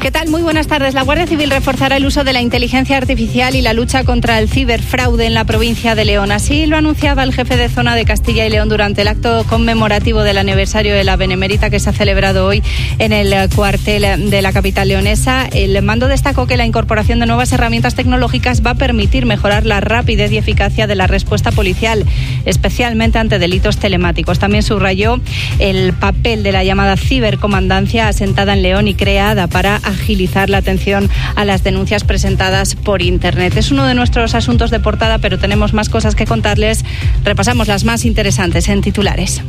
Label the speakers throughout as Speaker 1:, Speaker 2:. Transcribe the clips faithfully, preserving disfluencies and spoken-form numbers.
Speaker 1: ¿Qué tal? Muy buenas tardes. La Guardia Civil reforzará el uso de la inteligencia artificial y la lucha contra el ciberfraude en la provincia de León. Así lo anunciaba el jefe de zona de Castilla y León durante el acto conmemorativo del aniversario de la Benemérita que se ha celebrado hoy en el cuartel de la capital leonesa. El mando destacó que la incorporación de nuevas herramientas tecnológicas va a permitir mejorar la rapidez y eficacia de la respuesta policial, especialmente ante delitos telemáticos. También subrayó el papel de la llamada cibercomandancia asentada en León y creada para agilizar la atención a las denuncias presentadas por Internet. Es uno de nuestros asuntos de portada, pero tenemos más cosas que contarles. Repasamos las más interesantes en titulares.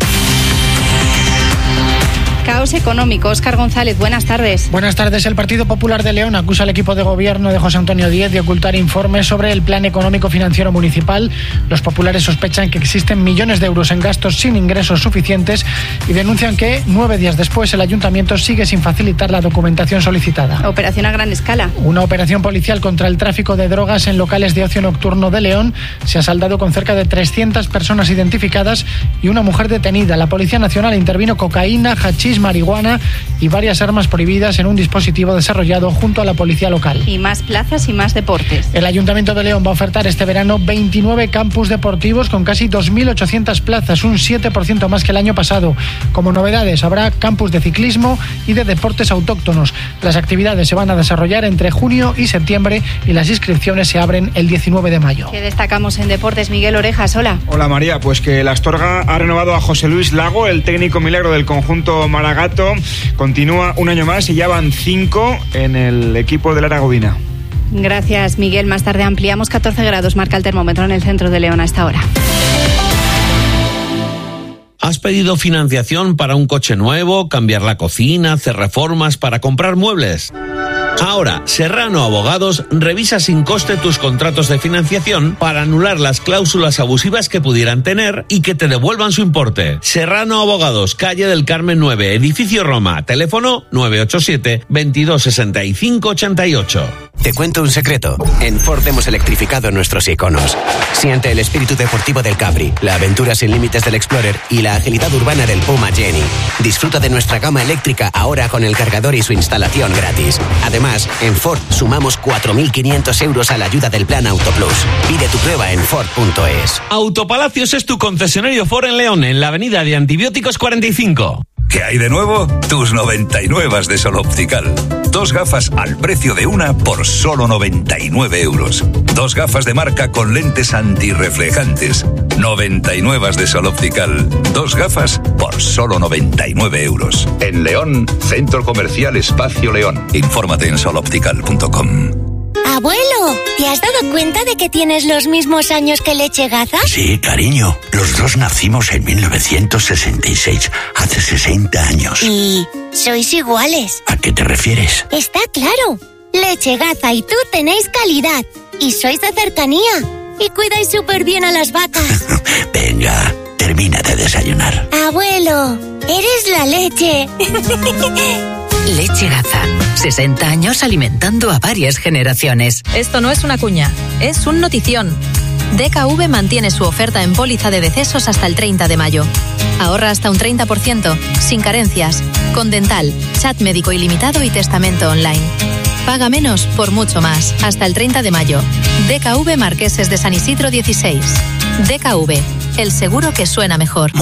Speaker 1: Caos económico. Óscar González, buenas tardes.
Speaker 2: Buenas tardes. El Partido Popular de León acusa al equipo de gobierno de José Antonio Díez de ocultar informes sobre el plan económico financiero municipal. Los populares sospechan que existen millones de euros en gastos sin ingresos suficientes y denuncian que nueve días después el ayuntamiento sigue sin facilitar la documentación solicitada.
Speaker 1: Operación a gran escala.
Speaker 2: Una operación policial contra el tráfico de drogas en locales de ocio nocturno de León se ha saldado con cerca de trescientas personas identificadas y una mujer detenida. La Policía Nacional intervino cocaína, hachís, marihuana y varias armas prohibidas en un dispositivo desarrollado junto a la policía local.
Speaker 1: Y más plazas y más deportes.
Speaker 2: El Ayuntamiento de León va a ofertar este verano veintinueve campus deportivos con casi dos mil ochocientas plazas, un siete por ciento más que el año pasado. Como novedades, habrá campus de ciclismo y de deportes autóctonos. Las actividades se van a desarrollar entre junio y septiembre y las inscripciones se abren el diecinueve de mayo.
Speaker 1: ¿Qué destacamos en deportes? Miguel Orejas, hola.
Speaker 3: Hola María, pues que la Astorga ha renovado a José Luis Lago, el técnico milagro del conjunto Maragato. Continúa un año más y ya van cinco en el equipo de la Aragovina.
Speaker 1: Gracias, Miguel. Más tarde ampliamos. catorce grados marca el termómetro en el centro de León a esta hora.
Speaker 4: ¿Has pedido financiación para un coche nuevo, cambiar la cocina, hacer reformas, para comprar muebles? Ahora, Serrano Abogados revisa sin coste tus contratos de financiación para anular las cláusulas abusivas que pudieran tener y que te devuelvan su importe. Serrano Abogados, calle del Carmen nueve, edificio Roma, teléfono nueve ocho siete, veintidós sesenta y cinco ochenta y ocho.
Speaker 5: Te cuento un secreto. En Ford hemos electrificado nuestros iconos. Siente el espíritu deportivo del Capri, la aventura sin límites del Explorer y la agilidad urbana del Puma Jenny. Disfruta de nuestra gama eléctrica ahora con el cargador y su instalación gratis. Además, en Ford sumamos cuatro mil quinientos euros a la ayuda del plan Autoplus. Pide tu prueba en Ford punto es.
Speaker 4: Autopalacios es tu concesionario Ford en León, en la avenida de Antibióticos cuarenta y cinco.
Speaker 6: ¿Qué hay de nuevo? Tus noventa y nueve de Sol Optical. Dos gafas al precio de una por solo noventa y nueve euros. Dos gafas de marca con lentes antirreflejantes. noventa y nueve de Sol Optical. Dos gafas por solo noventa y nueve euros. En León, Centro Comercial Espacio León. Infórmate en sol optical punto com.
Speaker 7: Abuelo, ¿te has dado cuenta de que tienes los mismos años que Leche Gaza?
Speaker 8: Sí, cariño. Los dos nacimos en mil novecientos sesenta y seis, hace sesenta años.
Speaker 7: ¿Y sois iguales?
Speaker 8: ¿A qué te refieres?
Speaker 7: Está claro. Leche Gaza y tú tenéis calidad. Y sois de cercanía. Y cuidáis súper bien a las vacas.
Speaker 8: Venga, termina de desayunar.
Speaker 7: Abuelo, eres la leche.
Speaker 9: Leche Gaza. sesenta años alimentando a varias generaciones.
Speaker 10: Esto no es una cuña, es un notición. D K V mantiene su oferta en póliza de decesos hasta el treinta de mayo. Ahorra hasta un treinta por ciento, sin carencias, con dental, chat médico ilimitado y testamento online. Paga menos por mucho más, hasta el treinta de mayo. D K V Marqueses de San Isidro dieciséis. D K V, el seguro que suena mejor.